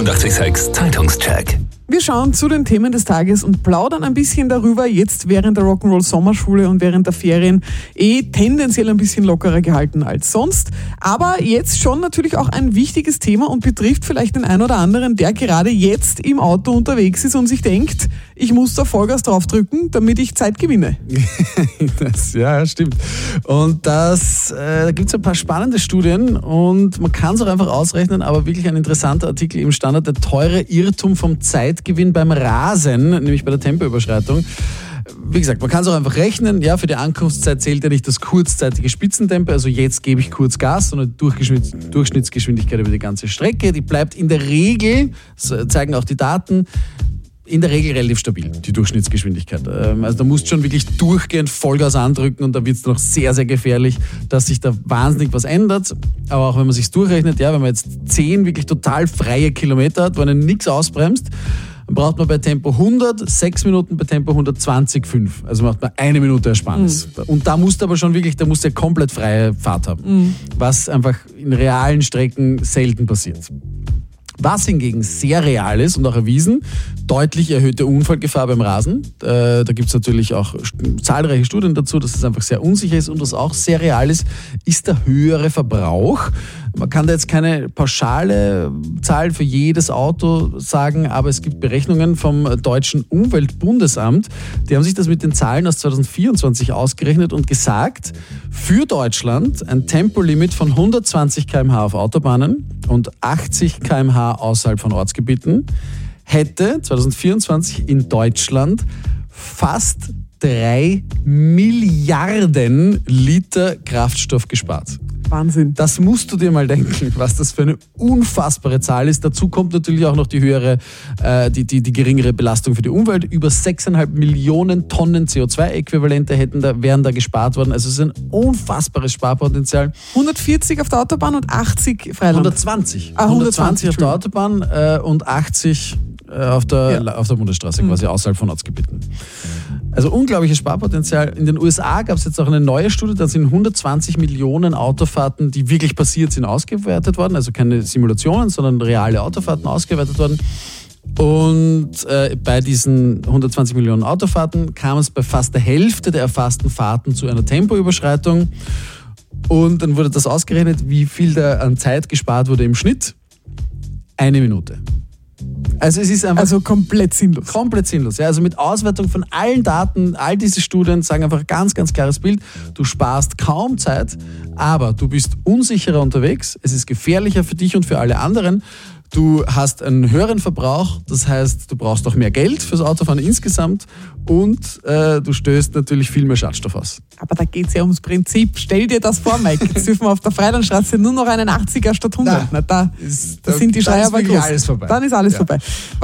886 Zeitungscheck. Wir schauen zu den Themen des Tages und plaudern ein bisschen darüber, jetzt während der Rock'n'Roll Sommerschule und während der Ferien tendenziell ein bisschen lockerer gehalten als sonst. Aber jetzt schon natürlich auch ein wichtiges Thema und betrifft vielleicht den einen oder anderen, der gerade jetzt im Auto unterwegs ist und sich denkt, ich muss da Vollgas draufdrücken, damit ich Zeit gewinne. Ja, stimmt. Und da gibt es ein paar spannende Studien und man kann es auch einfach ausrechnen, aber wirklich ein interessanter Artikel im Standard, der teure Irrtum vom Zeitgewinn beim Rasen, nämlich bei der Tempoüberschreitung. Wie gesagt, man kann es auch einfach rechnen. Ja, für die Ankunftszeit zählt ja nicht das kurzzeitige Spitzentempo, also jetzt gebe ich kurz Gas, sondern Durchschnittsgeschwindigkeit über die ganze Strecke. Die bleibt in der Regel, das zeigen auch die Daten, in der Regel relativ stabil, die Durchschnittsgeschwindigkeit. Also da musst du schon wirklich durchgehend Vollgas andrücken und da wird es noch sehr, sehr gefährlich, dass sich da wahnsinnig was ändert. Aber auch wenn man sich durchrechnet, ja, wenn man jetzt 10 wirklich total freie Kilometer hat, wo einen nichts ausbremst, dann braucht man bei Tempo 100 6 Minuten, bei Tempo 120 5. Also macht man 1 Minute Ersparnis. Und da musst du aber schon wirklich, da musst du ja komplett freie Fahrt haben. Was einfach in realen Strecken selten passiert. Was hingegen sehr real ist und auch erwiesen, deutlich erhöhte Unfallgefahr beim Rasen. Da gibt es natürlich auch zahlreiche Studien dazu, dass es einfach sehr unsicher ist. Und was auch sehr real ist der höhere Verbrauch. Man kann da jetzt keine pauschale Zahl für jedes Auto sagen, aber es gibt Berechnungen vom Deutschen Umweltbundesamt. Die haben sich das mit den Zahlen aus 2024 ausgerechnet und gesagt, für Deutschland ein Tempolimit von 120 km/h auf Autobahnen und 80 km/h außerhalb von Ortsgebieten hätte 2024 in Deutschland fast 3 Milliarden Liter Kraftstoff gespart. Wahnsinn. Das musst du dir mal denken, was das für eine unfassbare Zahl ist. Dazu kommt natürlich auch noch die höhere, die geringere Belastung für die Umwelt. Über 6,5 Millionen Tonnen CO2-Äquivalente wären da gespart worden. Also es ist ein unfassbares Sparpotenzial. 140 auf der Autobahn und 80 Freiland. 120. 120 auf der Autobahn und 80 auf der Bundesstraße, quasi außerhalb von Ortsgebieten. Also unglaubliches Sparpotenzial. In den USA gab es jetzt auch eine neue Studie, da sind 120 Millionen Autofahrten, die wirklich passiert sind, ausgewertet worden. Also keine Simulationen, sondern reale Autofahrten ausgewertet worden. Und bei diesen 120 Millionen Autofahrten kam es bei fast der Hälfte der erfassten Fahrten zu einer Tempoüberschreitung. Und dann wurde das ausgerechnet, wie viel da an Zeit gespart wurde im Schnitt. 1 Minute. Also es ist einfach komplett sinnlos. Komplett sinnlos. Ja, also mit Auswertung von allen Daten, all diese Studien sagen einfach ganz, ganz klares Bild. Du sparst kaum Zeit, aber du bist unsicherer unterwegs. Es ist gefährlicher für dich und für alle anderen. Du hast einen höheren Verbrauch, das heißt, du brauchst auch mehr Geld fürs Autofahren insgesamt und du stößt natürlich viel mehr Schadstoff aus. Aber da geht es ja ums Prinzip. Stell dir das vor, Mike. Jetzt dürfen wir auf der Freilandstraße nur noch einen 80er statt 100. Da sind die Schreier aber groß. Alles vorbei. Dann ist alles vorbei.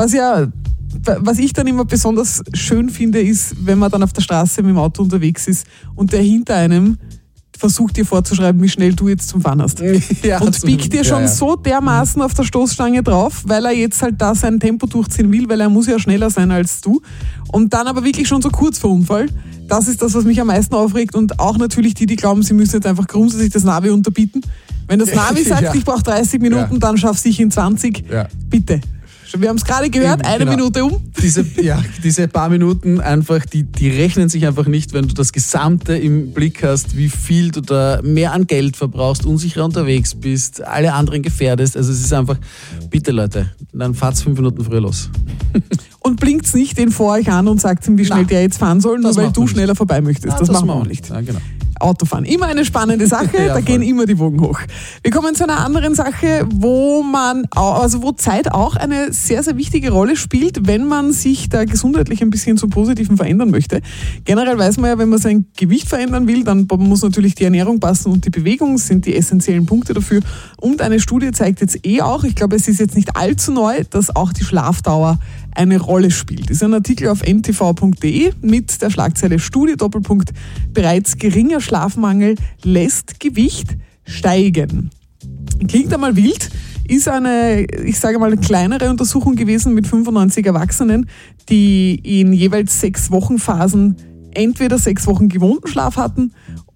Was ich dann immer besonders schön finde, ist, wenn man dann auf der Straße mit dem Auto unterwegs ist und der hinter einem versucht dir vorzuschreiben, wie schnell du jetzt zum Fahren hast. Ja, und biegt dir schon so dermaßen auf der Stoßstange drauf, weil er jetzt halt da sein Tempo durchziehen will, weil er muss ja schneller sein als du. Und dann aber wirklich schon so kurz vor Unfall. Das ist das, was mich am meisten aufregt. Und auch natürlich die glauben, sie müssen jetzt einfach grundsätzlich das Navi unterbieten. Wenn das Navi sagt, ich brauche 30 Minuten, dann schaff's ich in 20. Ja. Bitte. Wir haben es gerade gehört, eine Minute um. Diese paar Minuten einfach, die rechnen sich einfach nicht, wenn du das Gesamte im Blick hast, wie viel du da mehr an Geld verbrauchst, unsicher unterwegs bist, alle anderen gefährdest. Also es ist einfach, bitte Leute, dann fahrt's 5 Minuten früher los. Und blinkt's nicht den vor euch an und sagt ihm, wie schnell der jetzt fahren soll, nur weil du schneller vorbei möchtest. Das machen wir auch nicht. Ja, genau. Autofahren. Immer eine spannende Sache, ja, da gehen immer die Wogen hoch. Wir kommen zu einer anderen Sache, wo Zeit auch eine sehr, sehr wichtige Rolle spielt, wenn man sich da gesundheitlich ein bisschen zum Positiven verändern möchte. Generell weiß man ja, wenn man sein Gewicht verändern will, dann muss natürlich die Ernährung passen und die Bewegung sind die essentiellen Punkte dafür. Und eine Studie zeigt jetzt auch, ich glaube, es ist jetzt nicht allzu neu, dass auch die Schlafdauer eine Rolle spielt. Das ist ein Artikel auf ntv.de mit der Schlagzeile Studie Doppelpunkt bereits geringer Schlafmangel lässt Gewicht steigen. Klingt einmal wild, ist eine, ich sage mal, kleinere Untersuchung gewesen mit 95 Erwachsenen, die in jeweils 6 Wochenphasen entweder 6 Wochen gewohnten Schlaf hatten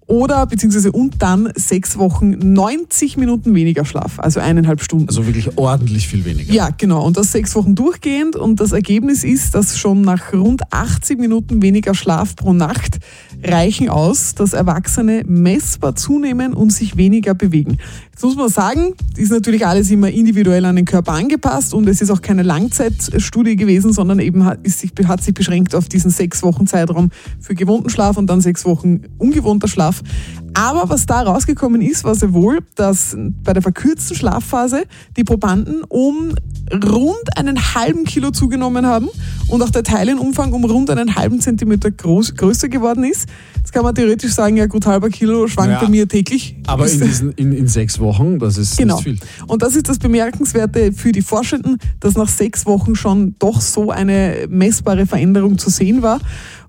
oder beziehungsweise und dann 6 Wochen 90 Minuten weniger Schlaf, also 1,5 Stunden. Also wirklich ordentlich viel weniger. Ja, genau. Und das 6 Wochen durchgehend. Und das Ergebnis ist, dass schon nach rund 80 Minuten weniger Schlaf pro Nacht reichen aus, dass Erwachsene messbar zunehmen und sich weniger bewegen. Jetzt muss man sagen, ist natürlich alles immer individuell an den Körper angepasst und es ist auch keine Langzeitstudie gewesen, sondern eben hat sich beschränkt auf diesen 6 Wochen Zeitraum für gewohnten Schlaf und dann 6 Wochen ungewohnter Schlaf. Aber was da rausgekommen ist, war sehr wohl, dass bei der verkürzten Schlafphase die Probanden um rund 1,5 Kilo zugenommen haben und auch der Teilenumfang um rund 1,5 Zentimeter größer geworden ist. Jetzt kann man theoretisch sagen, ja gut, halber Kilo schwankt bei mir täglich. Aber in 6 Wochen, das ist genau. Viel. Und das ist das Bemerkenswerte für die Forschenden, dass nach 6 Wochen schon doch so eine messbare Veränderung zu sehen war.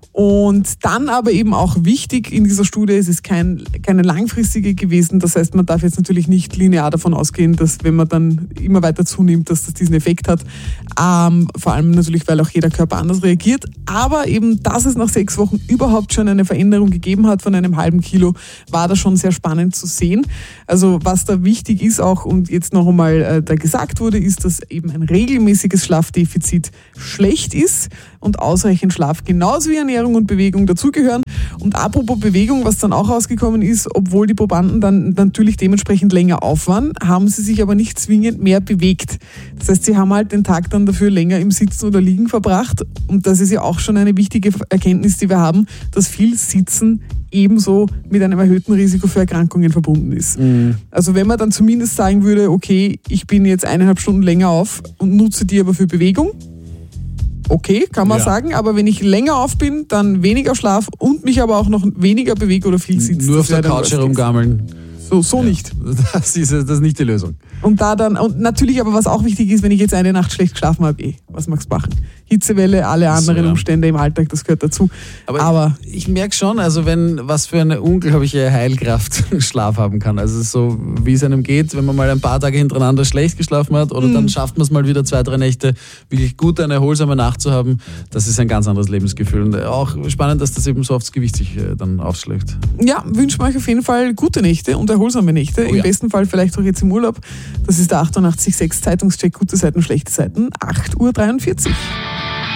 Und dann aber eben auch wichtig in dieser Studie, es ist keine langfristige gewesen. Das heißt, man darf jetzt natürlich nicht linear davon ausgehen, dass wenn man dann immer weiter zunimmt, dass das diesen Effekt hat. Vor allem natürlich, weil auch jeder Körper anders reagiert. Aber eben, dass es nach 6 Wochen überhaupt schon eine Veränderung gegeben hat von 1,5 Kilo, war das schon sehr spannend zu sehen. Also was da wichtig ist auch und jetzt noch einmal da gesagt wurde, ist, dass eben ein regelmäßiges Schlafdefizit schlecht ist und ausreichend Schlaf genauso wie Ernährung und Bewegung dazugehören. Und apropos Bewegung, was dann auch rausgekommen ist, obwohl die Probanden dann natürlich dementsprechend länger auf waren, haben sie sich aber nicht zwingend mehr bewegt. Das heißt, sie haben halt den Tag dann dafür länger im Sitzen oder Liegen verbracht. Und das ist ja auch schon eine wichtige Erkenntnis, die wir haben, dass viel Sitzen ebenso mit einem erhöhten Risiko für Erkrankungen verbunden ist. Also wenn man dann zumindest sagen würde, okay, ich bin jetzt 1,5 Stunden länger auf und nutze die aber für Bewegung, okay, kann man sagen, aber wenn ich länger auf bin, dann weniger Schlaf und mich aber auch noch weniger bewege oder viel sitze. Nur auf der Couch herumgammeln. So nicht. Das ist nicht die Lösung. Und natürlich aber, was auch wichtig ist, wenn ich jetzt eine Nacht schlecht geschlafen habe, was magst du machen? Hitzewelle, alle anderen Umstände im Alltag, das gehört dazu. Aber ich merke schon, also was für eine unglaubliche Heilkraft Schlaf haben kann. Also so, wie es einem geht, wenn man mal ein paar Tage hintereinander schlecht geschlafen hat oder dann schafft man es mal wieder 2, 3 Nächte, wirklich gut eine erholsame Nacht zu haben, das ist ein ganz anderes Lebensgefühl. Und auch spannend, dass das eben so aufs Gewicht sich dann ausschlägt. Ja, wünschen wir euch auf jeden Fall gute Nächte und erholsame Nächte. Im besten Fall vielleicht auch jetzt im Urlaub. Das ist der 88.6 Zeitungscheck, gute Seiten, schlechte Seiten, 8:43 Uhr.